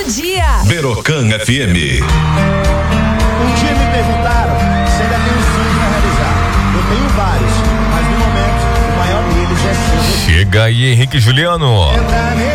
do dia. Berocan FM. Um dia me perguntaram se ainda tenho sonhos pra realizar. Eu tenho vários, mas no momento o maior deles é ser. Chega aí, Henrique Juliano.